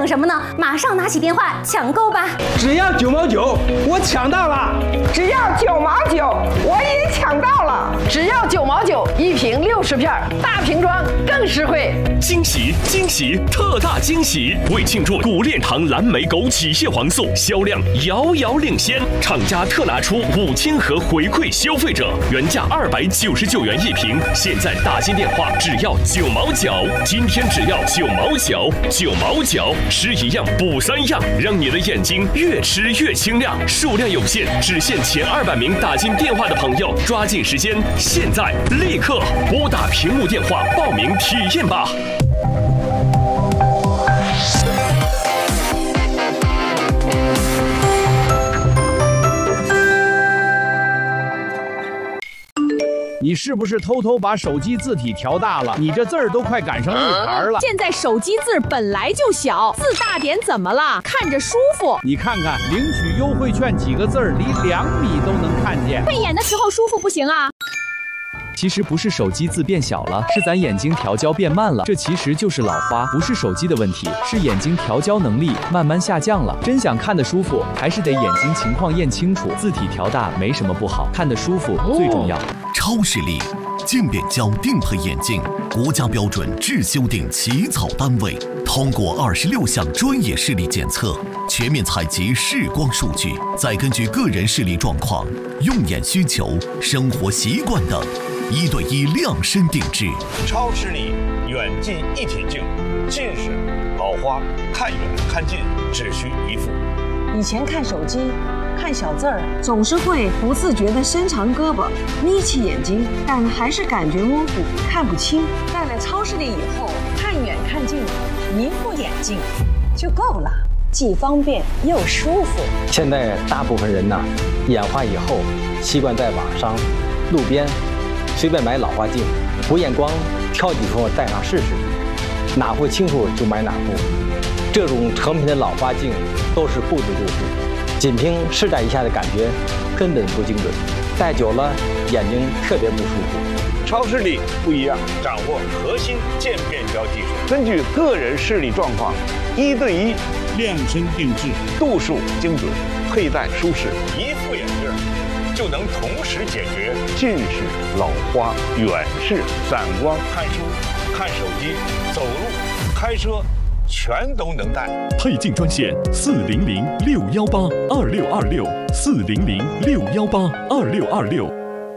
什么呢？马上拿起电话抢购吧！ 只要9毛9，我抢到了！ 只要9毛9，我也抢到了！ 只要9毛9，一瓶60片，大瓶装更实惠。 惊喜惊喜，特大惊喜！为庆祝古炼堂蓝莓枸杞蟹黄素销量遥遥领先，厂家特拿出5000盒回馈消费者，原价299元一瓶，现在打进电话只要9毛9，今天只要9毛9，9毛9，吃一样补3样，让你的眼睛越吃越清亮。数量有限，只限前200名打进电话的朋友，抓紧时间，现在立刻拨打屏幕电话报名体验吧。 你是不是偷偷把手机字体调大了？你这字儿都快赶上日牌了。 现在手机字本来就小，字大点怎么了？看着舒服。 你看看领取优惠券几个字儿，离2米都能看见。 配眼的时候舒服不行啊？ 其实不是手机字变小了，是咱眼睛调焦变慢了。这其实就是老花，不是手机的问题，是眼睛调焦能力慢慢下降了。真想看得舒服，还是得眼睛情况验清楚。字体调大没什么不好，看得舒服最重要。 超视力渐变焦定配眼镜，国家标准质修订起草单位，通过26项专业视力检测，全面采集视光数据，再根据个人视力状况、用眼需求、生活习惯等，1对1量身定制。 超视力远近一体镜，近视、老花、看远看近只需一副。 以前看手机看小字儿，总是会不自觉地伸长胳膊，眯起眼睛，但还是感觉模糊，看不清。戴了超视力以后，看远看近，一副眼镜就够了，既方便又舒服。 现在大部分人呢，眼花以后习惯在网上、路边随便买老花镜，不验光，挑几副戴上试试，哪副清楚就买哪副。这种成品的老花镜都是不足度数，仅凭试戴一下的感觉根本不精准，戴久了眼睛特别不舒服。 超视力不一样，掌握核心渐变焦技术，根据个人视力状况，1对1 量身定制， 度数精准，佩戴舒适，一副眼镜就能同时解决近视、老花、远视、散光、看书、看手机、走路、开车，全都能戴。 配镜专线400-618-2626，400-618-2626。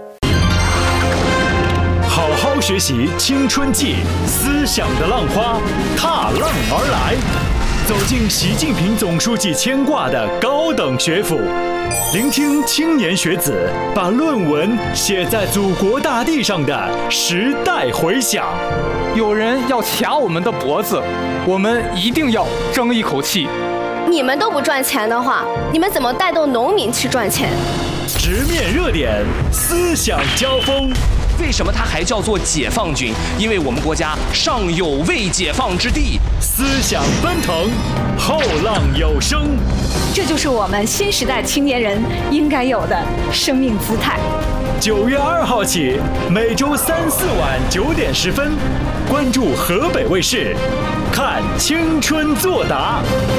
好好学习青春季，思想的浪花踏浪而来，走进习近平总书记牵挂的高等学府，聆听青年学子把论文写在祖国大地上的时代回响。 有人要卡我们的脖子，我们一定要争一口气。 你们都不赚钱的话，你们怎么带动农民去赚钱？ 直面热点，思想交锋。 为什么它还叫做解放军？因为我们国家尚有未解放之地。 思想奔腾，后浪有声。 这就是我们新时代青年人应该有的生命姿态。 9月2号起，每周3、4晚9点10分，关注河北卫视，看青春作答。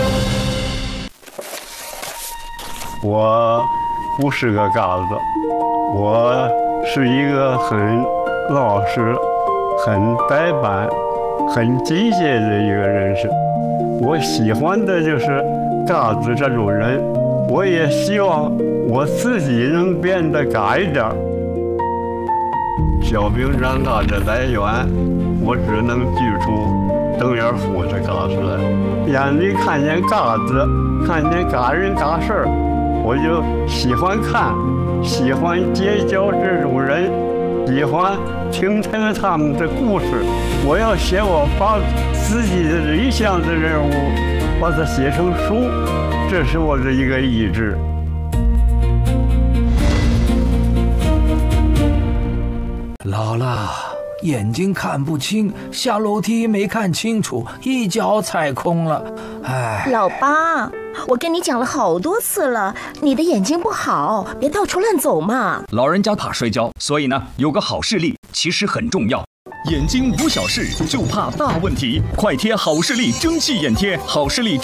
我不是个嘎子，我是一个很老实、很呆板、很机械的一个人士。我喜欢的就是嘎子这种人，我也希望我自己能变得嘎一点。小兵张嘎子来源，我只能记出邓元甫的嘎子来。眼里看见嘎子，看见嘎人嘎事儿，我就喜欢看，喜欢结交这种人，喜欢听听他们的故事。我要写我把自己的理想的人物，把它写成书，这是我的一个意志。 老了，眼睛看不清，下楼梯没看清楚，一脚踩空了。哎， 老八，我跟你讲了好多次了，你的眼睛不好，别到处乱走嘛。 老人家怕摔跤，所以呢，有个好视力其实很重要。眼睛无小事，就怕大问题。快贴好视力蒸汽眼贴，好视力